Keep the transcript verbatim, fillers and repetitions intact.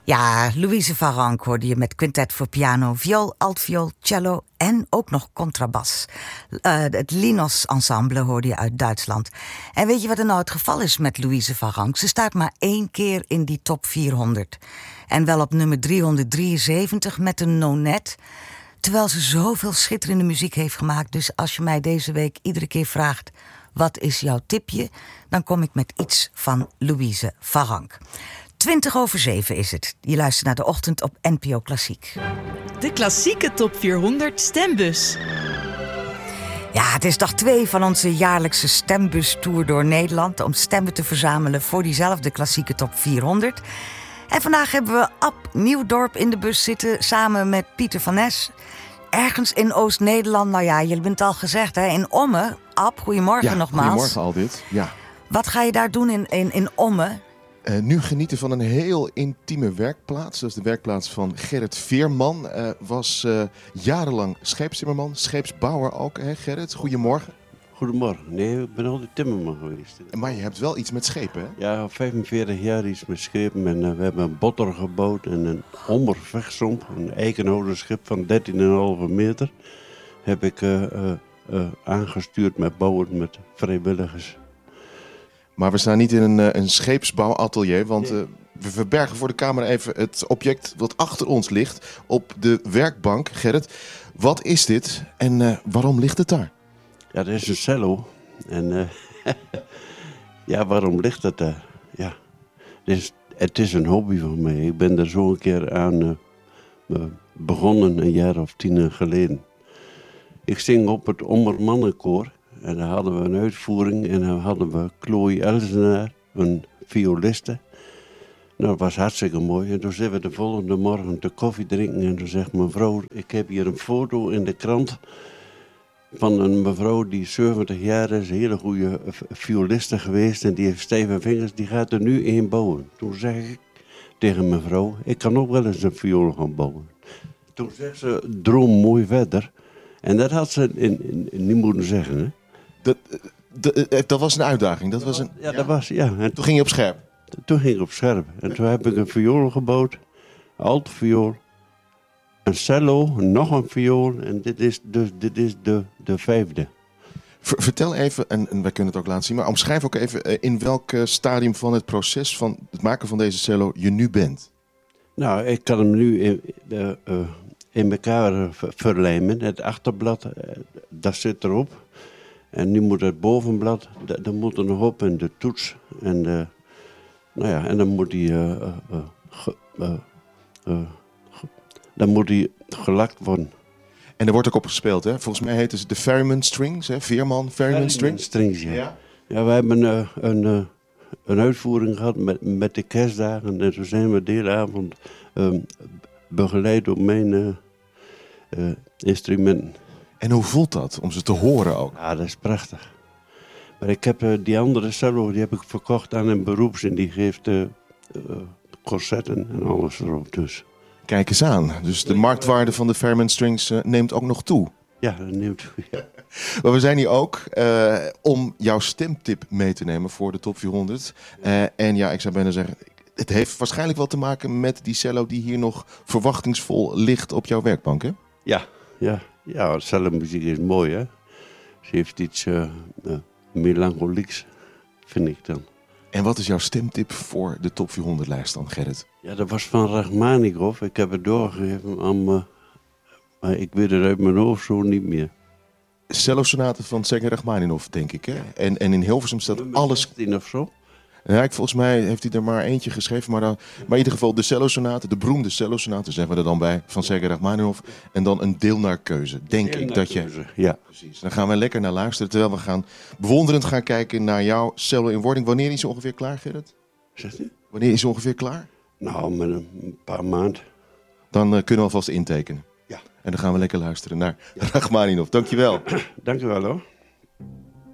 Ja, Louise Varank hoorde je met quintet voor piano, viool, altviool, cello en ook nog contrabas. Uh, het Linos Ensemble hoorde je uit Duitsland. En weet je wat er nou het geval is met Louise Varank? Ze staat maar één keer in die top vierhonderd. En wel op nummer driehonderddrieënzeventig met een nonet. Terwijl ze zoveel schitterende muziek heeft gemaakt. Dus als je mij deze week iedere keer vraagt, wat is jouw tipje? Dan kom ik met iets van Louise Varank. twintig over zeven is het. Je luistert naar de ochtend op N P O Klassiek. De klassieke top vierhonderd stembus. Ja, het is dag twee van onze jaarlijkse stembustour door Nederland om stemmen te verzamelen voor diezelfde klassieke top vierhonderd. En vandaag hebben we Ab Nieuwdorp in de bus zitten samen met Pieter van Nes. Ergens in Oost-Nederland, nou ja, je bent al gezegd, hè, in Ommen. Ab, goedemorgen ja, nogmaals. Goedemorgen Aldit. Ja. Wat ga je daar doen in, in, in Ommen? Uh, nu genieten van een heel intieme werkplaats. Dat is de werkplaats van Gerrit Veerman. Uh, was uh, jarenlang scheepstimmerman, scheepsbouwer ook, hè Gerrit? Goedemorgen. Goedemorgen. Nee, ik ben altijd timmerman geweest. Maar je hebt wel iets met schepen, hè? Ja, vijfenveertig jaar iets met schepen. En uh, we hebben een botter gebouwd en een ommervechtsomp, een eikenhouden schip van dertien komma vijf meter. Heb ik uh, uh, uh, aangestuurd met bouwen met vrijwilligers. Maar we staan niet in een, een scheepsbouwatelier, want uh, we verbergen voor de camera even het object wat achter ons ligt op de werkbank. Gerrit, wat is dit en uh, waarom ligt het daar? Ja, dat is een cello. En uh, ja, waarom ligt het daar? Ja, het is, het is een hobby van mij. Ik ben er zo een keer aan uh, begonnen, een jaar of tien geleden. Ik zing op het Ommermannenkoor. En dan hadden we een uitvoering en dan hadden we Chloe Elzenaar, een violiste. Nou, dat was hartstikke mooi. En toen zijn we de volgende morgen te koffie drinken en toen zegt mevrouw, ik heb hier een foto in de krant van een mevrouw die zeventig jaar is, een hele goede violiste geweest en die heeft stijve vingers, die gaat er nu één bouwen. Toen zeg ik tegen mevrouw, ik kan ook wel eens een viool gaan bouwen. Toen zegt ze, droom mooi verder. En dat had ze in, in, in niet moeten zeggen, hè. Dat, dat, dat was een uitdaging. Dat was een, ja, dat was, ja. En toen ging je op scherp? Toen ging ik op scherp. En toen heb ik een viool gebouwd, een altviool, een cello, nog een viool. En dit is, dus, dit is de, de vijfde. Vertel even, en, en wij kunnen het ook laten zien, maar omschrijf ook even in welk stadium van het proces van het maken van deze cello je nu bent. Nou, ik kan hem nu in, uh, uh, in elkaar verlijmen. Het achterblad, uh, dat zit erop. En nu moet het bovenblad, dat, dat moet er nog op in de toets. En, uh, nou ja, en dan moet die, uh, uh, ge, uh, uh, ge, dan moet die gelakt worden. En er wordt ook op gespeeld, hè? Volgens mij heten ze de Ferryman Strings, hè? Veerman, Ferryman Strings. Strings, ja. ja. Ja, we hebben uh, een, uh, een uitvoering gehad met, met de kerstdagen. En toen zijn we de hele avond uh, begeleid op mijn uh, uh, instrumenten. En hoe voelt dat, om ze te horen ook? Ja, dat is prachtig. Maar ik heb uh, die andere cello, die heb ik verkocht aan een beroeps en die geeft uh, uh, concerten en alles erop dus. Kijk eens aan. Dus de marktwaarde van de Ferryman Strings uh, neemt ook nog toe. Ja, dat neemt toe, ja. Maar we zijn hier ook uh, om jouw stemtip mee te nemen voor de top vierhonderd. Uh, en ja, ik zou bijna zeggen, het heeft waarschijnlijk wel te maken met die cello die hier nog verwachtingsvol ligt op jouw werkbank, hè? Ja, ja. Ja, cellomuziek is mooi, hè. Ze heeft iets uh, uh, melancholieks, vind ik dan. En wat is jouw stemtip voor de top vierhonderd lijst dan, Gerrit? Ja, dat was van Rachmaninoff. Ik heb het doorgegeven aan me, maar ik weet het uit mijn hoofd zo niet meer. Cello-sonate van Sergei Rachmaninoff, denk ik, hè? Ja. En, en in Hilversum staat nummer alles... zestien of zo? Ja, ik, volgens mij heeft hij er maar eentje geschreven. Maar, dan, maar in ieder geval de cello-sonate, de beroemde cello-sonate, zeggen we er dan bij, van Sergei Rachmaninoff. En dan een deel naar keuze, denk ik dat je... Ja. Precies. Dan gaan we lekker naar luisteren, terwijl we gaan bewonderend gaan kijken naar jouw cello in wording. Wanneer is ze ongeveer klaar, Gerrit? Zegt u? Wanneer is ze ongeveer klaar? Nou, met een paar maanden. Dan uh, kunnen we alvast intekenen. Ja. En dan gaan we lekker luisteren naar ja. Rachmaninoff. Dankjewel. Dankjewel hoor.